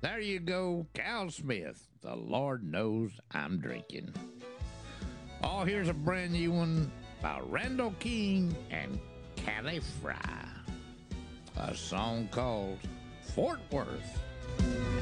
There you go, Cal Smith. The Lord knows I'm drinking. Oh, here's a brand new one by Randall King and Callie Fry. A song called Fort Worth.